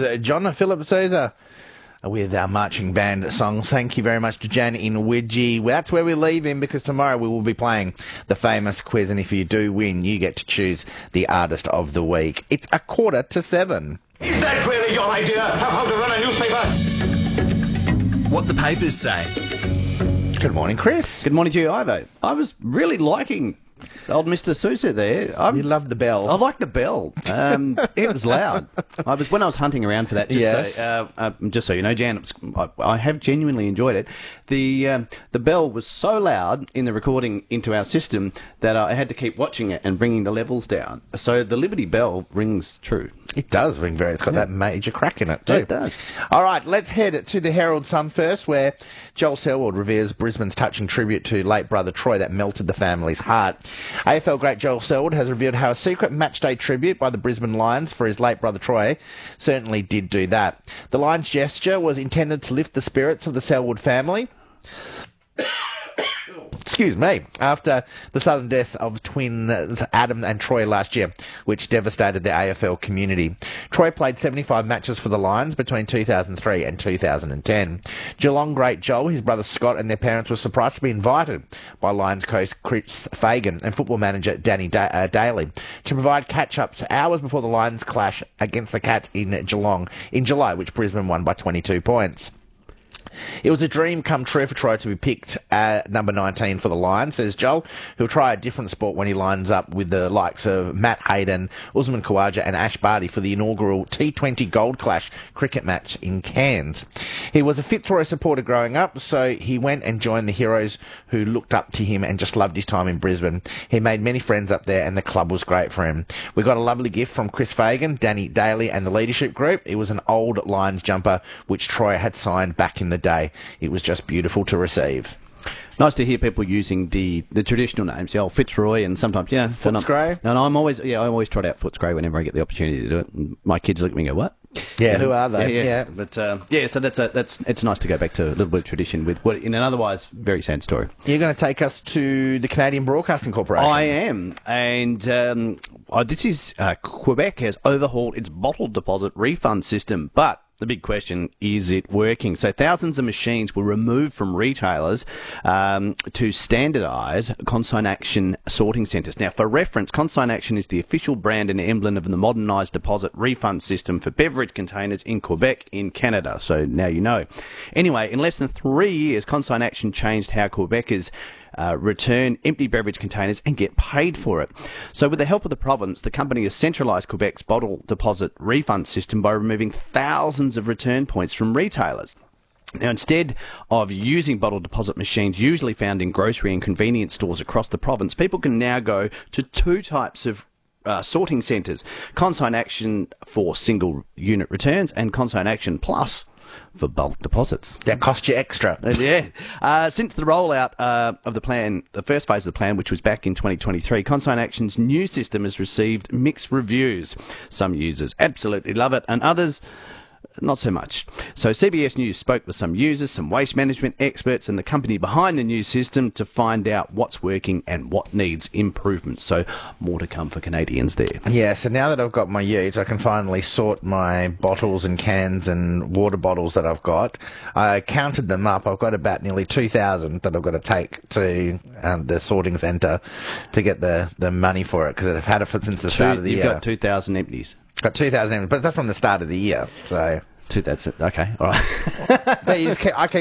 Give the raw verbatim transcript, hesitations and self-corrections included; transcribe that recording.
John Philip Sousa with our marching band songs. Thank you very much to Jan in Widgie. Well, that's where we leave him, because tomorrow we will be playing the famous quiz, and if you do win, you get to choose the artist of the week. It's a quarter to seven. Is that really your idea of how to run a newspaper? What the papers say. Good morning, Chris. Good morning to you, Ivo. I was really liking old Mister Sousa there. I'm, You love the bell. I like the bell. Um, it was loud. I was when I was hunting around for that. Just Yes. so, uh, uh, just so you know, Jan, I, I have genuinely enjoyed it. The um, the bell was so loud in the recording into our system that I had to keep watching it and bringing the levels down. So the Liberty Bell rings true. It does ring very. It's got Yeah. that major crack in it too. It does. All right, let's head to the Herald Sun first, where Joel Selwood reveres Brisbane's touching tribute to late brother Troy that melted the family's heart. A F L great Joel Selwood has revealed how a secret matchday tribute by the Brisbane Lions for his late brother Troy certainly did do that. The Lions' gesture was intended to lift the spirits of the Selwood family. Excuse me, after the sudden death of twins Adam and Troy last year, which devastated the A F L community. Troy played seventy-five matches for the Lions between two thousand three and two thousand ten. Geelong great Joel, his brother Scott and their parents were surprised to be invited by Lions coach Chris Fagan and football manager Danny da- uh, Daly to provide catch-ups hours before the Lions clash against the Cats in Geelong in July, which Brisbane won by twenty-two points. It was a dream come true for Troy to be picked at number nineteen for the Lions, says Joel, who'll try a different sport when he lines up with the likes of Matt Hayden, Usman Khawaja and Ash Barty for the inaugural T twenty Gold Clash cricket match in Cairns. He was a Fitzroy supporter growing up, so he went and joined the heroes who looked up to him and just loved his time in Brisbane. He made many friends up there and the club was great for him. We got a lovely gift from Chris Fagan, Danny Daly and the leadership group. It was an old Lions jumper which Troy had signed back in the day. It was just beautiful to receive. Nice to hear people using the, the traditional names, the old Fitzroy, and sometimes, yeah. Footscray. And I'm always, yeah, I always trot out Footscray whenever I get the opportunity to do it. And my kids look at me and go, what? Yeah, who are they? Yeah, yeah. Yeah. But, uh, yeah, so that's, a, that's, it's nice to go back to a little bit of tradition with what, in an otherwise very sad story. You're going to take us to the Canadian Broadcasting Corporation. I am, and um, oh, this is uh, Quebec has overhauled its bottle deposit refund system, but the big question, is it working? So thousands of machines were removed from retailers um, to standardise Consign Action sorting centres. Now, for reference, Consign Action is the official brand and emblem of the modernised deposit refund system for beverage containers in Quebec in Canada. So now you know. Anyway, in less than three years, Consign Action changed how Quebecers Uh, return empty beverage containers and get paid for it. So with the help of the province, the company has centralised Quebec's bottle deposit refund system by removing thousands of return points from retailers. Now, instead of using bottle deposit machines usually found in grocery and convenience stores across the province, people can now go to two types of Uh, sorting centres: Consign Action for single unit returns and Consign Action Plus for bulk deposits. That cost you extra. Uh, yeah. Uh, since the rollout uh, of the plan, the first phase of the plan, which was back in twenty twenty-three, Consign Action's new system has received mixed reviews. Some users absolutely love it and others not so much. So C B S News spoke with some users, some waste management experts and the company behind the new system to find out what's working and what needs improvement. So more to come for Canadians there. Yeah, so now that I've got my ute, I can finally sort my bottles and cans and water bottles that I've got. I counted them up. I've got about nearly two thousand that I've got to take to um, the sorting centre to get the, the money for it, because I've had it for, since the start Two, of the you've year. got two thousand empties. Got two thousand, but that's from the start of the year. So Two, that's it. Okay, all right. but you just keep, I keep